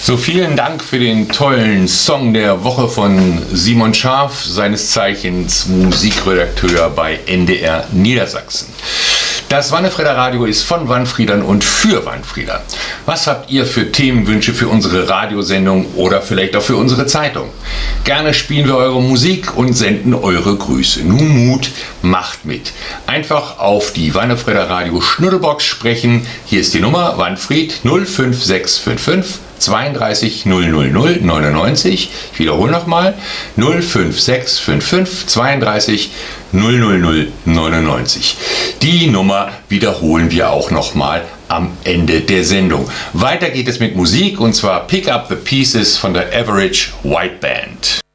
So, vielen Dank für den tollen Song der Woche von Simon Scharf, seines Zeichens Musikredakteur bei NDR Niedersachsen. Das Wannefrieder Radio ist von Wannfriedern und für Wannfrieder. Was habt ihr für Themenwünsche für unsere Radiosendung oder vielleicht auch für unsere Zeitung? Gerne spielen wir eure Musik und senden eure Grüße. Nun Mut, macht mit. Einfach auf die Wannefrieder Radio Schnuddelbox sprechen. Hier ist die Nummer Wannfried 05655 32 000 99. Ich wiederhole nochmal 05655 32 000 99. Die Nummer wiederholen wir auch nochmal am Ende der Sendung. Weiter geht es mit Musik und zwar Pick Up the Pieces von der Average White Band.